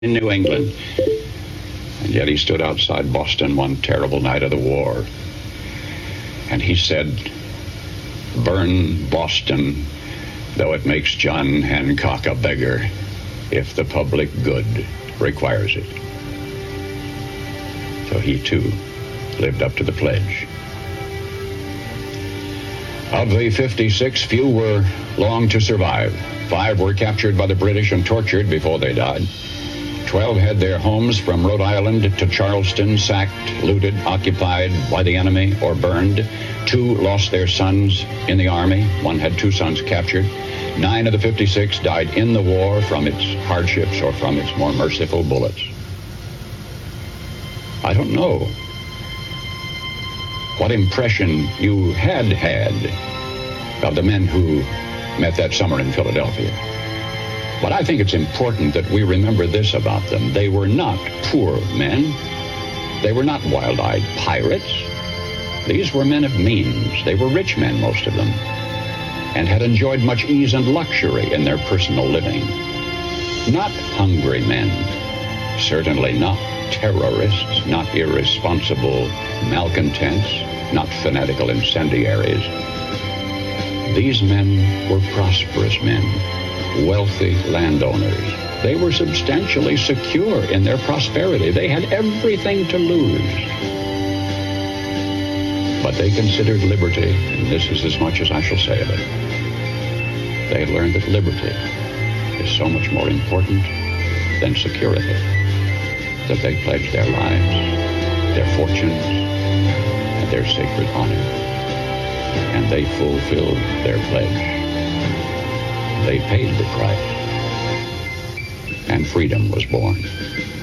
in New England. And yet he stood outside Boston one terrible night of the war. And he said, "Burn Boston, though it makes John Hancock a beggar, if the public good requires it." So he, too, lived up to the pledge. Of the 56, few were long to survive. 5 were captured by the British and tortured before they died. 12 had their homes from Rhode Island to Charleston sacked, looted, occupied by the enemy, or burned. 2 lost their sons in the army. 1 had 2 sons captured. 9 of the 56 died in the war from its hardships or from its more merciful bullets. I don't know what impression you had of the men who met that summer in Philadelphia. But I think it's important that we remember this about them. They were not poor men. They were not wild-eyed pirates. These were men of means. They were rich men, most of them, and had enjoyed much ease and luxury in their personal living. Not hungry men. Certainly not terrorists, not irresponsible malcontents, not fanatical incendiaries. These men were prosperous men, wealthy landowners. They were substantially secure in their prosperity. They had everything to lose. But they considered liberty, and this is as much as I shall say of it. They had learned that liberty is so much more important than security, that they pledged their lives, their fortunes, and their sacred honor. And they fulfilled their pledge. They paid the price, and freedom was born.